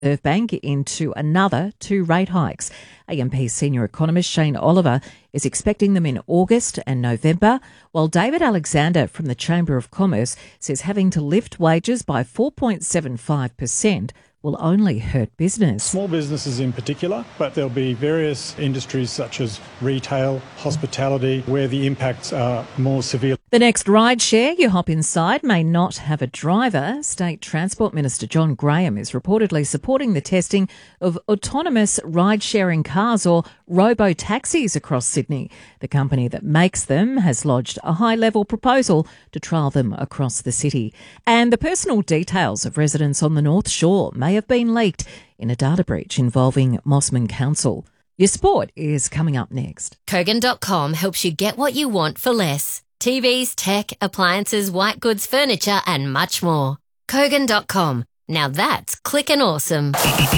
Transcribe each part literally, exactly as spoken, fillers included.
Reserve Bank into another two rate hikes. A M P senior economist Shane Oliver is expecting them in August and November, while David Alexander from the Chamber of Commerce says having to lift wages by four point seven five percent will only hurt business. Small businesses in particular, but there'll be various industries such as retail, hospitality, where the impacts are more severe. The next ride share you hop inside may not have a driver. State Transport Minister John Graham is reportedly supporting the testing of autonomous ride-sharing cars or robo-taxis across Sydney. The company that makes them has lodged a high-level proposal to trial them across the city. And the personal details of residents on the North Shore may have been leaked in a data breach involving Mossman Council. Your sport is coming up next. Kogan dot com helps you get what you want for less. T Vs, tech, appliances, white goods, furniture and much more. Kogan dot com. Now that's clickin' awesome.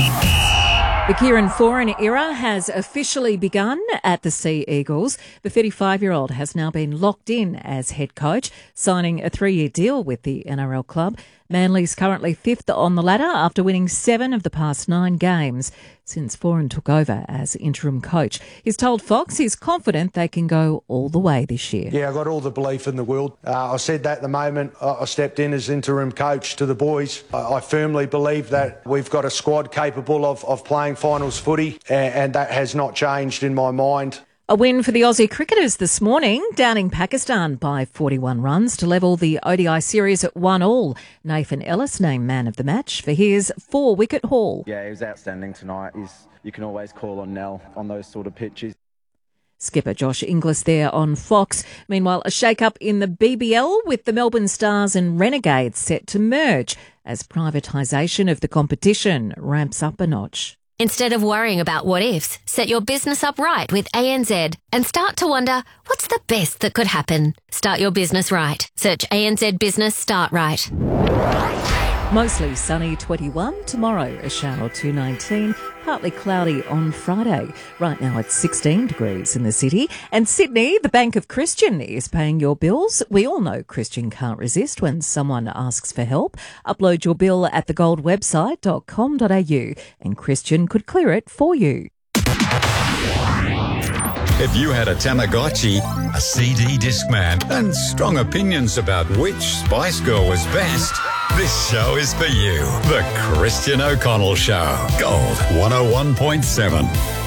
The Kieran Foran era has officially begun at the Sea Eagles. The thirty-five-year-old has now been locked in as head coach, signing a three-year deal with the N R L club. Manly's currently fifth on the ladder after winning seven of the past nine games since Foran took over as interim coach. He's told Fox he's confident they can go all the way this year. Yeah, I've got all the belief in the world. Uh, I said that the moment I stepped in as interim coach to the boys. I, I firmly believe that we've got a squad capable of, of playing finals footy, and, and that has not changed in my mind. A win for the Aussie cricketers this morning, downing Pakistan by forty-one runs to level the O D I series at one all. Nathan Ellis named man of the match for his four-wicket haul. Yeah, he was outstanding tonight. He's, you can always call on Nell on those sort of pitches. Skipper Josh Inglis there on Fox. Meanwhile, a shake-up in the B B L with the Melbourne Stars and Renegades set to merge as privatisation of the competition ramps up a notch. Instead of worrying about what ifs, set your business up right with A N Z and start to wonder, what's the best that could happen? Start your business right. Search A N Z Business Start Right. Mostly sunny, twenty-one. Tomorrow, a shower, two nineteen. Partly cloudy on Friday. Right now it's sixteen degrees in the city. And Sydney, the Bank of Christian is paying your bills. We all know Christian can't resist when someone asks for help. Upload your bill at the gold website dot com dot a u and Christian could clear it for you. If you had a Tamagotchi, a C D Discman, and strong opinions about which Spice Girl was best, this show is for you. The Christian O'Connell Show. Gold one oh one point seven.